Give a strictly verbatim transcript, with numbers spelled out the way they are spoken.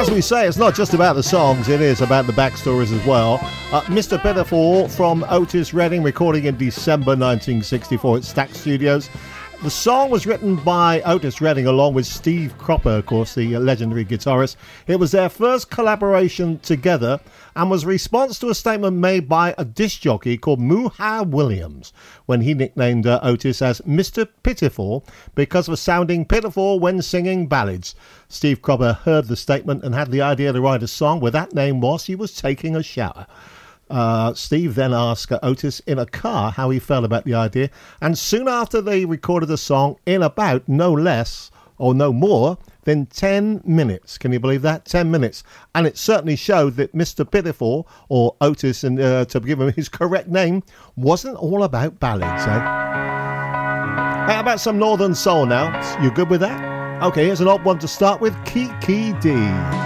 As we say, it's not just about the songs, it is about the backstories as well. Uh, Mister Pitiful from Otis Redding, recording in December nineteen sixty-four at Stax Studios. The song was written by Otis Redding along with Steve Cropper, of course, the legendary guitarist. It was their first collaboration together and was a response to a statement made by a disc jockey called Muha Williams when he nicknamed uh, Otis as Mister Pitiful because of sounding pitiful when singing ballads. Steve Cropper heard the statement and had the idea to write a song with that name whilst he was taking a shower. Uh, Steve then asked Otis in a car how he felt about the idea, and soon after they recorded the song in about no less or no more than ten minutes. Can you believe that? ten minutes. And it certainly showed that Mister Pitiful, or Otis, and uh, to give him his correct name, wasn't all about ballads, eh? How about some Northern Soul now? You good with that? Okay, here's an odd one to start with, Kiki Dee.